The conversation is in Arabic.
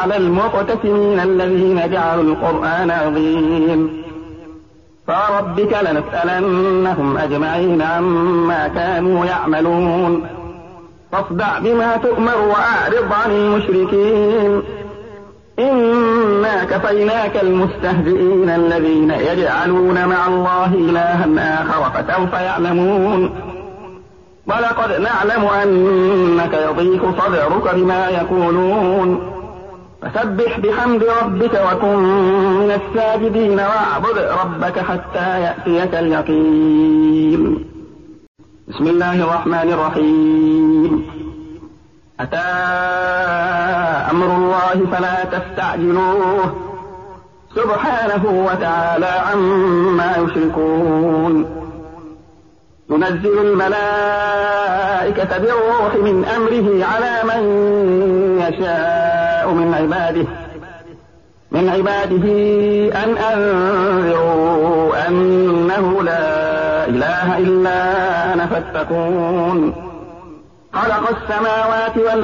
على المقتسمين الذين جعلوا القرآن عظيم فربك لنسألنهم أجمعين عما كانوا يعملون فاصدع بما تؤمر وأعرض عن المشركين إنا كفيناك المستهزئين الذين يجعلون مع الله إلها آخر فسوف يعلمون ولقد نعلم أنك يضيق صدرك بما يقولون فسبح بحمد ربك وكن من الساجدين واعبد ربك حتى يأتيك اليقين. بسم الله الرحمن الرحيم. أتى أمر الله فلا تستعجلوه سبحانه وتعالى عما يشركون. ينزل الملائكة بالروح من أمره على من يشاء من عباده أن أنذروا أنه لا إله إلا أنا فاتقون. خلق السماوات والأرض